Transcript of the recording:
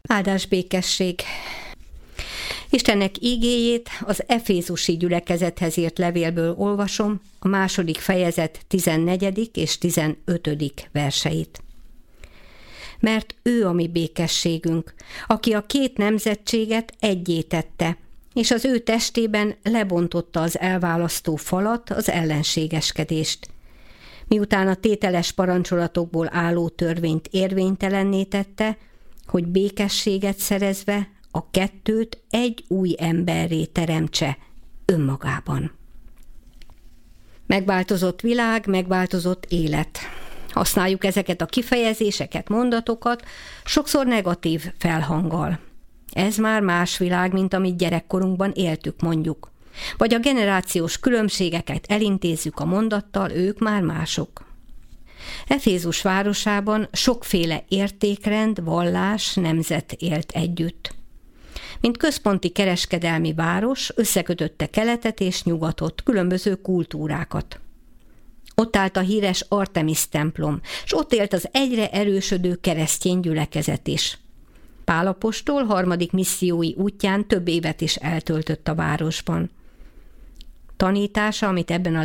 Áldás békesség! Istennek ígéjét az efézusi gyülekezethez írt levélből olvasom, a 2. fejezet 14. és 15. verseit. Mert ő a mi békességünk, aki a két nemzetséget eggyé tette, és az ő testében lebontotta az elválasztó falat, az ellenségeskedést. Miután a tételes parancsolatokból álló törvényt érvénytelenné tette, hogy békességet szerezve a kettőt egy új emberré teremtse önmagában. Megváltozott világ, megváltozott élet. Használjuk ezeket a kifejezéseket, mondatokat, sokszor negatív felhanggal. Ez már más világ, mint amit gyerekkorunkban éltük, mondjuk. Vagy a generációs különbségeket elintézzük a mondattal, ők már mások. Efézus városában sokféle értékrend, vallás, nemzet élt együtt. Mint központi kereskedelmi város összekötötte keletet és nyugatot, különböző kultúrákat. Ott állt a híres Artemis templom, és ott élt az egyre erősödő keresztény gyülekezet is. Pál apostol 3. missziói útján több évet is eltöltött a városban. Tanítása, amit ebben a